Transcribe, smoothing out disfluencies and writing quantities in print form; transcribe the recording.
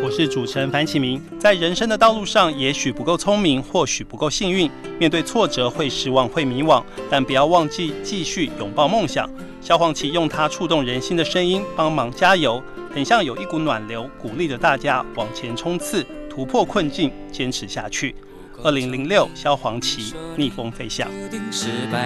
我是主持人樊启明。在人生的道路上，也许不够聪明，或许不够幸运，面对挫折会失望，会迷惘，但不要忘记继续拥抱梦想。萧煌奇用他触动人心的声音帮忙加油，很像有一股暖流，鼓励着大家往前冲刺，突破困境，坚持下去。2006，萧煌奇逆风飞翔。